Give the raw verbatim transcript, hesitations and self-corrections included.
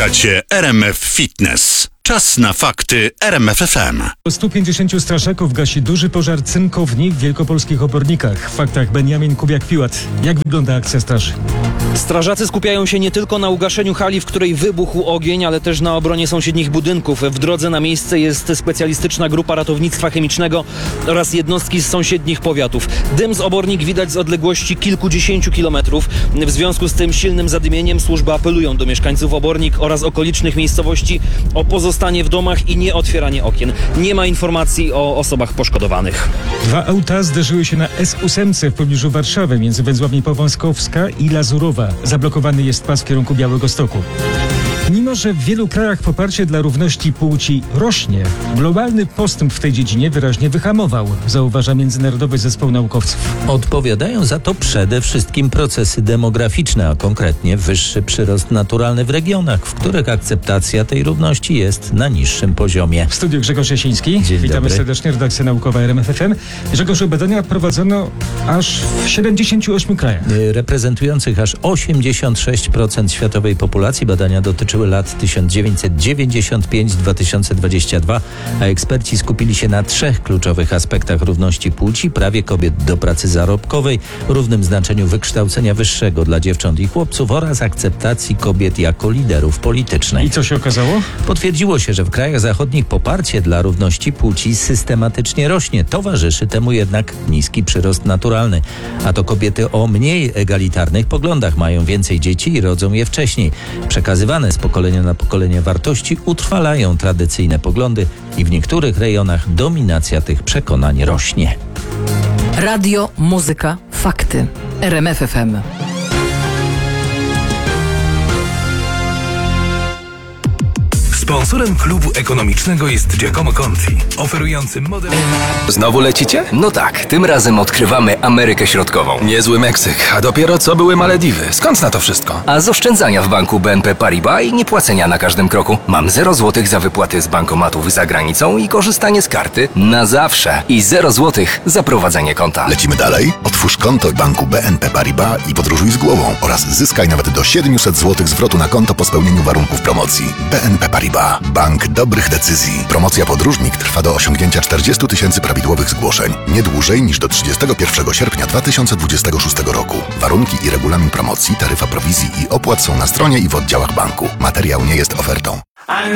Słuchacie R M F Fitness. Czas na fakty R M F F M. stu pięćdziesięciu strażaków gasi duży pożar cynkowni w wielkopolskich Obornikach. W faktach Benjamin Kubiak-Piłat. Jak wygląda akcja straży? Strażacy skupiają się nie tylko na ugaszeniu hali, w której wybuchł ogień, ale też na obronie sąsiednich budynków. W drodze na miejsce jest specjalistyczna grupa ratownictwa chemicznego oraz jednostki z sąsiednich powiatów. Dym z Obornik widać z odległości kilkudziesięciu kilometrów. W związku z tym silnym zadymieniem służby apelują do mieszkańców Obornik oraz okolicznych miejscowości o pozostanie w domach i nie otwieranie okien. Nie ma informacji o osobach poszkodowanych. Dwa auta zderzyły się na S osiem w pobliżu Warszawy między węzłami Powązkowska i Lazurowa. Zablokowany jest pas w kierunku Białegostoku. Mimo że w wielu krajach poparcie dla równości płci rośnie, globalny postęp w tej dziedzinie wyraźnie wyhamował, zauważa Międzynarodowy Zespół Naukowców. Odpowiadają za to przede wszystkim procesy demograficzne, a konkretnie wyższy przyrost naturalny w regionach, w których akceptacja tej równości jest na niższym poziomie. W studiu Grzegorz Jasiński. Dzień Witamy dobry. serdecznie, redakcja naukowa R M F F M. Grzegorzu, badania prowadzono aż w siedemdziesięciu ośmiu krajach. Reprezentujących aż osiemdziesiąt sześć procent światowej populacji badania dotyczyły lat tysiąc dziewięćset dziewięćdziesiąt pięć do dwa tysiące dwudziestego drugiego, a eksperci skupili się na trzech kluczowych aspektach równości płci: prawie kobiet do pracy zarobkowej, równym znaczeniu wykształcenia wyższego dla dziewcząt i chłopców oraz akceptacji kobiet jako liderów politycznych. I co się okazało? Potwierdziło się, że w krajach zachodnich poparcie dla równości płci systematycznie rośnie. Towarzyszy temu jednak niski przyrost naturalny. A to kobiety o mniej egalitarnych poglądach mają więcej dzieci i rodzą je wcześniej. Przekazywane z pokolenia na pokolenie wartości utrwalają tradycyjne poglądy i w niektórych rejonach dominacja tych przekonań rośnie. Radio, muzyka, fakty. R M F F M. Sponsorem klubu ekonomicznego jest Giacomo Conti, oferujący model... Znowu lecicie? No tak, tym razem odkrywamy Amerykę Środkową. Niezły Meksyk, a dopiero co były Malediwy. Skąd na to wszystko? A z oszczędzania w banku B N P Paribas i niepłacenia na każdym kroku. Mam zero złotych za wypłaty z bankomatów za granicą i korzystanie z karty na zawsze. I zero złotych za prowadzenie konta. Lecimy dalej? Otwórz konto w banku B N P Paribas i podróżuj z głową oraz zyskaj nawet do siedemset złotych zwrotu na konto po spełnieniu warunków promocji. B N P Paribas. Bank dobrych decyzji. Promocja Podróżnik trwa do osiągnięcia czterdziestu tysięcy prawidłowych zgłoszeń. Nie dłużej niż do trzydziestego pierwszego sierpnia dwa tysiące dwudziestego szóstego roku. Warunki i regulamin promocji, taryfa prowizji i opłat są na stronie i w oddziałach banku. Materiał nie jest ofertą.